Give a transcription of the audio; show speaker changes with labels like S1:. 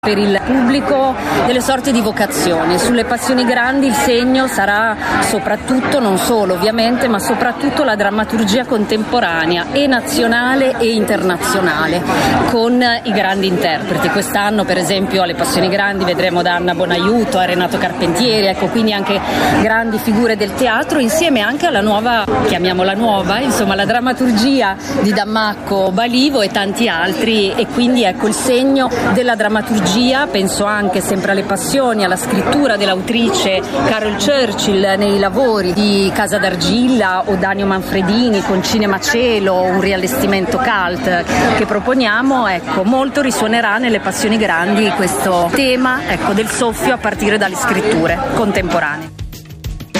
S1: per il pubblico delle sorte di vocazioni. Sulle passioni grandi il segno sarà soprattutto, non solo ovviamente, ma soprattutto la drammaturgia contemporanea e nazionale e internazionale con i grandi interpreti. Quest'anno per esempio alle passioni grandi vedremo da Anna Bonaiuto a Renato Carpentieri, ecco, quindi anche grandi figure del teatro, insieme anche alla nuova, chiamiamola nuova, insomma la drammaturgia di Dammacco Balivo e tanti altri, e quindi ecco il segno della drammaturgia. Penso anche sempre alle passioni, alla scrittura dell'autrice Carol Churchill nei lavori di Casa d'Argilla o Danio Manfredini con Cinema Cielo, un riallestimento cult che proponiamo. Ecco, molto risuonerà nelle passioni grandi questo tema, ecco, del soffio a partire dalle scritture contemporanee.